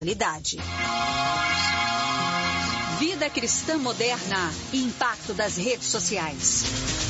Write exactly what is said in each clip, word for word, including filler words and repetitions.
espiritualidade. Vida cristã moderna e impacto das redes sociais.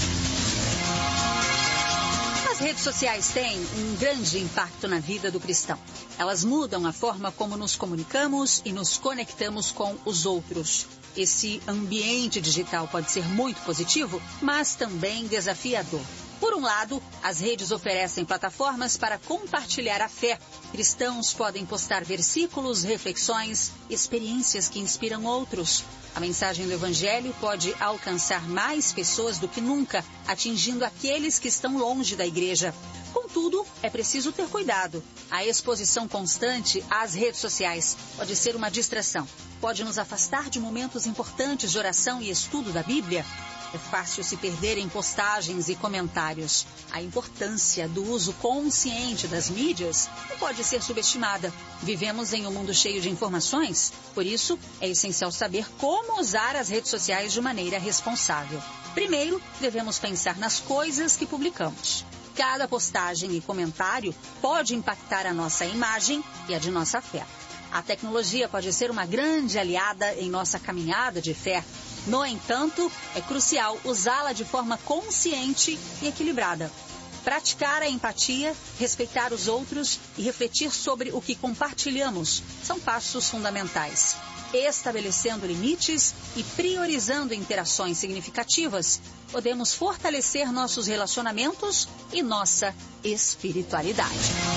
As redes sociais têm um grande impacto na vida do cristão. Elas mudam a forma como nos comunicamos e nos conectamos com os outros. Esse ambiente digital pode ser muito positivo, mas também desafiador. Por um lado, as redes oferecem plataformas para compartilhar a fé. Cristãos podem postar versículos, reflexões, experiências que inspiram outros. A mensagem do Evangelho pode alcançar mais pessoas do que nunca, atingindo aqueles que estão longe da igreja. Contudo, é preciso ter cuidado. A exposição constante às redes sociais pode ser uma distração. Pode nos afastar de momentos importantes de oração e estudo da Bíblia. É fácil se perder em postagens e comentários. A importância do uso consciente das mídias não pode ser subestimada. Vivemos em um mundo cheio de informações, por isso é essencial saber como usar as redes sociais de maneira responsável. Primeiro, devemos pensar nas coisas que publicamos. Cada postagem e comentário pode impactar a nossa imagem e a de nossa fé. A tecnologia pode ser uma grande aliada em nossa caminhada de fé. No entanto, é crucial usá-la de forma consciente e equilibrada. Praticar a empatia, respeitar os outros e refletir sobre o que compartilhamos são passos fundamentais. Estabelecendo limites e priorizando interações significativas, podemos fortalecer nossos relacionamentos e nossa espiritualidade.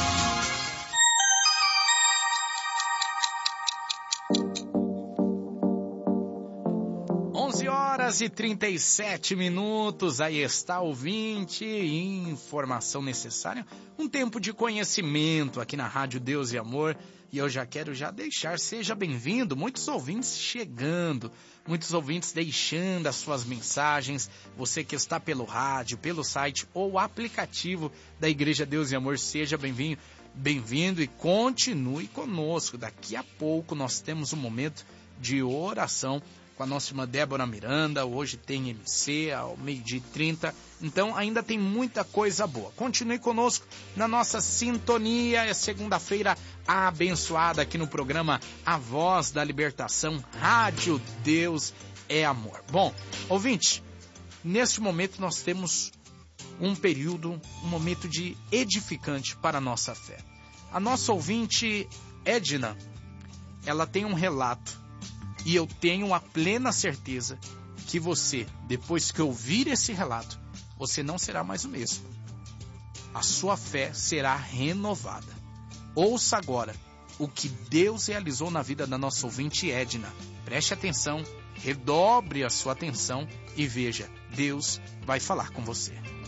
onze horas e trinta e sete minutos, aí está, ouvinte, informação necessária, um tempo de conhecimento aqui na Rádio Deus e Amor, e eu já quero já deixar, seja bem-vindo, muitos ouvintes chegando, muitos ouvintes deixando as suas mensagens, você que está pelo rádio, pelo site ou aplicativo da Igreja Deus e Amor, seja bem-vindo, bem-vindo e continue conosco, daqui a pouco nós temos um momento de oração com a nossa irmã Débora Miranda, hoje tem M C ao meio-dia e trinta, então ainda tem muita coisa boa. Continue conosco na nossa sintonia, é segunda-feira abençoada aqui no programa A Voz da Libertação, Rádio Deus é Amor. Bom, ouvinte, neste momento nós temos um período, um momento de edificante para a nossa fé. A nossa ouvinte Edna, ela tem um relato, e eu tenho a plena certeza que você, depois que ouvir esse relato, você não será mais o mesmo. A sua fé será renovada. Ouça agora o que Deus realizou na vida da nossa ouvinte Edna. Preste atenção, redobre a sua atenção e veja, Deus vai falar com você.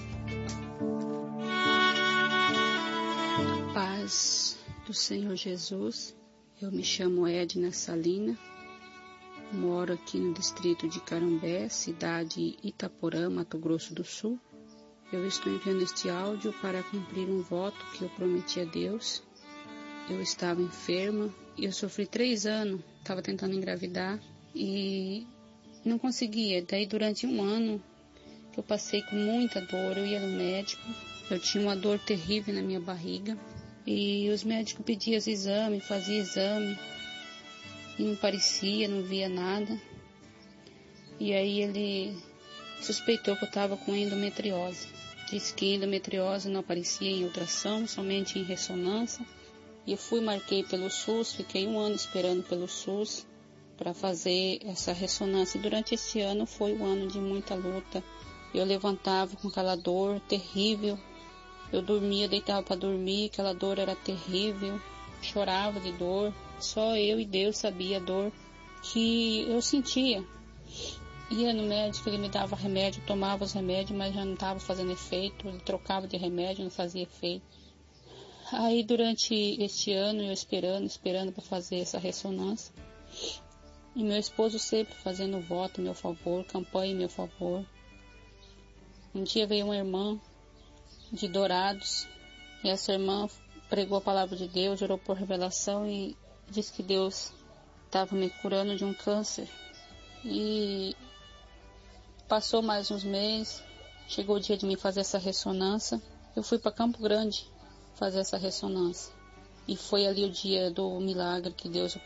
Paz do Senhor Jesus, eu me chamo Edna Salina. Moro aqui no distrito de Carambé, cidade Itaporã, Mato Grosso do Sul. Eu estou enviando este áudio para cumprir um voto que eu prometi a Deus. Eu estava enferma e eu sofri três anos, estava tentando engravidar e não conseguia. Daí durante um ano que eu passei com muita dor, eu ia no médico, eu tinha uma dor terrível na minha barriga e os médicos pediam os exames, faziam exame. E não parecia, não via nada. E aí ele suspeitou que eu estava com endometriose. Disse que endometriose não aparecia em ultrassom, somente em ressonância. E eu fui, marquei pelo SUS, fiquei um ano esperando pelo SUS para fazer essa ressonância. E durante esse ano foi um ano de muita luta. Eu levantava com aquela dor terrível. Eu dormia, deitava para dormir, aquela dor era terrível. Chorava de dor. Só eu e Deus sabia a dor que eu sentia. Ia no médico, ele me dava remédio, tomava os remédios, mas já não estava fazendo efeito. Ele trocava de remédio, não fazia efeito. Aí durante este ano, eu esperando, esperando para fazer essa ressonância. E meu esposo sempre fazendo voto em meu favor, campanha em meu favor. Um dia veio uma irmã de Dourados, e essa irmã pregou a palavra de Deus, orou por revelação e disse que Deus estava me curando de um câncer. E passou mais uns meses, chegou o dia de me fazer essa ressonância. Eu fui para Campo Grande fazer essa ressonância. E foi ali o dia do milagre que Deus